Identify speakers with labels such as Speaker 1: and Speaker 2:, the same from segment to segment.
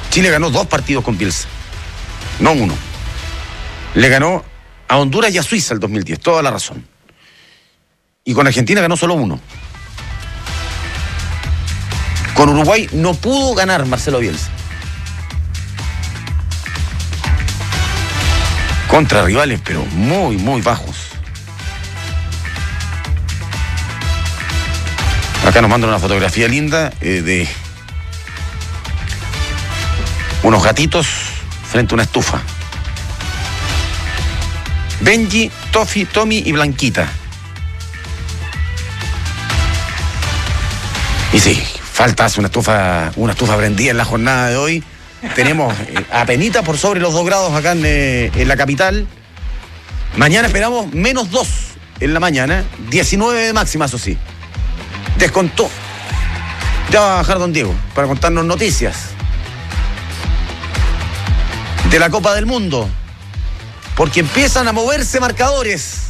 Speaker 1: Chile ganó 2 partidos con Bielsa, no 1. Le ganó a Honduras y a Suiza el 2010, toda la razón. Y con Argentina ganó solo 1. Con Uruguay no pudo ganar Marcelo Bielsa. Contra rivales, pero muy, muy bajos. Acá nos mandan una fotografía linda de unos gatitos frente a una estufa. Benji, Tofi, Tommy y Blanquita. Y sí, falta una estufa prendida en la jornada de hoy. Tenemos apenita por sobre los 2 grados acá en la capital. Mañana esperamos -2 en la mañana, 19 de máxima, eso sí. Descontó. Ya va a bajar don Diego para contarnos noticias de la Copa del Mundo, porque empiezan a moverse marcadores.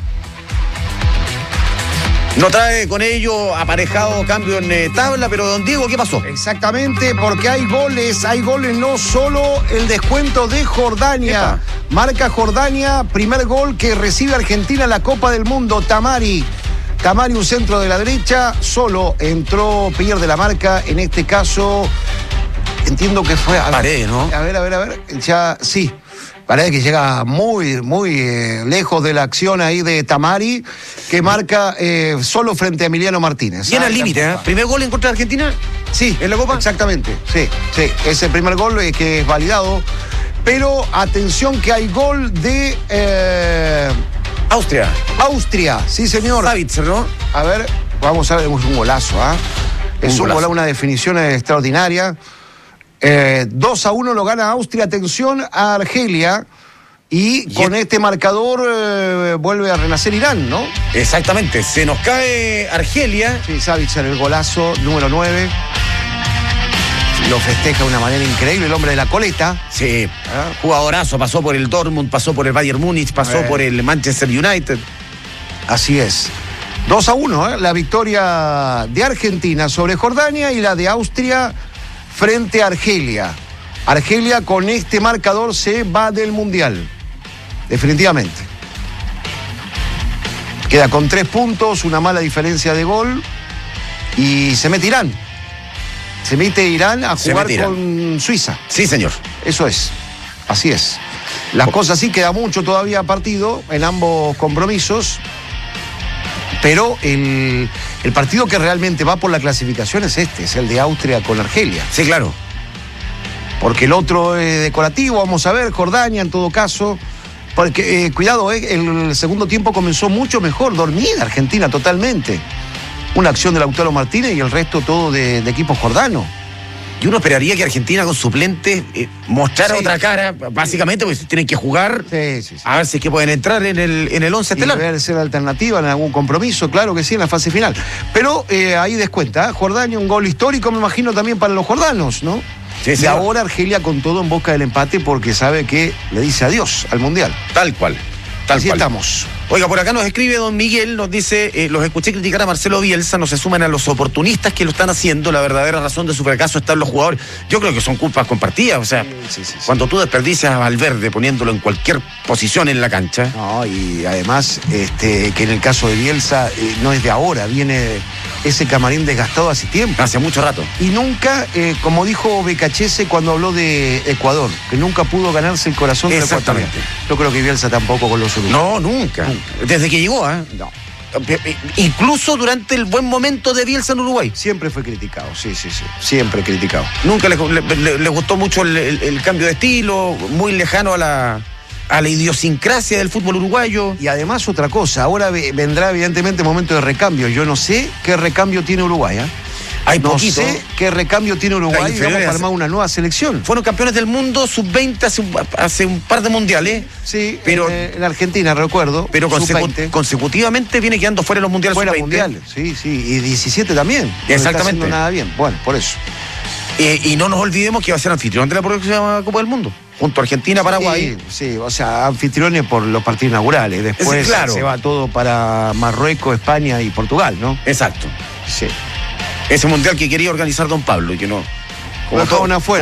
Speaker 1: No trae con ello aparejado cambio en tabla, pero don Diego, ¿qué pasó?
Speaker 2: Exactamente, porque hay goles, no solo el descuento de Jordania.
Speaker 1: Epa.
Speaker 2: Marca Jordania, primer gol que recibe Argentina en la Copa del Mundo, Tamari, un centro de la derecha, solo entró, pierde la marca, en este caso, entiendo que fue...
Speaker 1: Paredes, ¿no?
Speaker 2: A ver, ya, sí. Parece que llega muy, muy lejos de la acción ahí de Tamari, que marca solo frente a Emiliano Martínez.
Speaker 1: Bien al límite, ¿eh? ¿Primer gol en contra de Argentina?
Speaker 2: Sí,
Speaker 1: ¿en la Copa?
Speaker 2: Exactamente, sí. Es el primer gol que es validado. Pero atención que hay gol de... Austria, sí señor.
Speaker 1: Savitzer, ¿no?
Speaker 2: A ver, vamos a ver, es un golazo, ¿ah? Es un golazo, una definición extraordinaria. 2-1 lo gana Austria, atención a Argelia, y con este marcador vuelve a renacer Irán, ¿no?
Speaker 1: Exactamente, se nos cae Argelia.
Speaker 2: Sí, Savitzer, el golazo, número 9. Lo festeja de una manera increíble, el hombre de la coleta.
Speaker 1: Sí, jugadorazo, pasó por el Dortmund, pasó por el Bayern Múnich, pasó por el Manchester United.
Speaker 2: Así es. 2-1, la victoria de Argentina sobre Jordania y la de Austria frente a Argelia. Argelia con este marcador se va del Mundial. Definitivamente. Queda con 3 puntos, una mala diferencia de gol. Y se mete Irán. Se mete Irán a jugar con Suiza.
Speaker 1: Sí, señor.
Speaker 2: Eso es. Así es. Las cosas sí, queda mucho todavía partido en ambos compromisos. Pero el partido que realmente va por la clasificación es es el de Austria con Argelia.
Speaker 1: Sí, claro.
Speaker 2: Porque el otro es decorativo, vamos a ver, Jordania en todo caso. Porque, cuidado, el segundo tiempo comenzó mucho mejor, dormida Argentina totalmente. Una acción de Lautaro Martínez y el resto todo de equipos jordanos.
Speaker 1: Y uno esperaría que Argentina con suplentes mostrara otra cara, básicamente, porque tienen que jugar.
Speaker 2: Sí.
Speaker 1: A ver si es que pueden entrar en el 11 estelar.
Speaker 2: Y debe ser alternativa en algún compromiso, claro que sí, en la fase final. Pero ahí descuenta, Jordania, un gol histórico, me imagino, también para los jordanos, ¿no?
Speaker 1: Sí,
Speaker 2: y ahora Argelia con todo en busca del empate porque sabe que le dice adiós al Mundial.
Speaker 1: Tal cual.
Speaker 2: Así estamos.
Speaker 1: Oiga, por acá nos escribe don Miguel, nos dice, los escuché criticar a Marcelo Bielsa, no se suman a los oportunistas que lo están haciendo, la verdadera razón de su fracaso está en los jugadores. Yo creo que son culpas compartidas, o sea, sí. Cuando tú desperdicias a Valverde poniéndolo en cualquier posición en la cancha.
Speaker 2: No, y además, que en el caso de Bielsa no es de ahora, viene ese camarín desgastado hace tiempo.
Speaker 1: Hace mucho rato.
Speaker 2: Y nunca, como dijo Becachese cuando habló de Ecuador, que nunca pudo ganarse el corazón de Ecuador. Yo creo que Bielsa tampoco con los uruguayos.
Speaker 1: No, nunca. Desde que llegó,
Speaker 2: No.
Speaker 1: Incluso durante el buen momento de Bielsa en Uruguay.
Speaker 2: Siempre fue criticado, sí. Siempre criticado.
Speaker 1: Nunca le gustó mucho el cambio de estilo, muy lejano a la idiosincrasia del fútbol uruguayo.
Speaker 2: Y además otra cosa, ahora vendrá evidentemente momento de recambio. Yo no sé qué recambio tiene Uruguay,
Speaker 1: Hay
Speaker 2: no
Speaker 1: poquito.
Speaker 2: sé qué recambio tiene Uruguay y vamos a armar una nueva selección.
Speaker 1: Fueron campeones del mundo sub-20 hace un par de mundiales.
Speaker 2: Sí,
Speaker 1: pero
Speaker 2: en Argentina, recuerdo.
Speaker 1: Pero consecutivamente viene quedando fuera de los mundiales
Speaker 2: sub-20.
Speaker 1: Mundiales,
Speaker 2: sí. Y 17 también.
Speaker 1: Exactamente.
Speaker 2: No está haciendo nada bien. Bueno, por eso.
Speaker 1: Y no nos olvidemos que va a ser anfitrión de la próxima Copa del Mundo. Junto a Argentina, Paraguay.
Speaker 2: Sí, o sea, anfitriones por los partidos inaugurales. Después se va todo para Marruecos, España y Portugal, ¿no?
Speaker 1: Exacto.
Speaker 2: Sí.
Speaker 1: Ese mundial que quería organizar don Pablo y que no.
Speaker 2: Lo dejaron afuera.